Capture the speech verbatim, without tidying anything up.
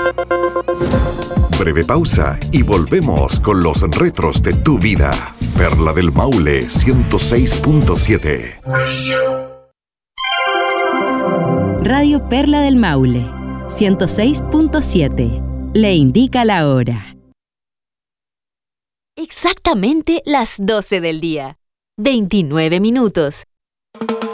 Breve pausa y volvemos con los retros de tu vida. Perla del Maule ciento seis punto siete. Radio Perla del Maule ciento seis punto siete. Le indica la hora. Exactamente las doce del día. veintinueve minutos.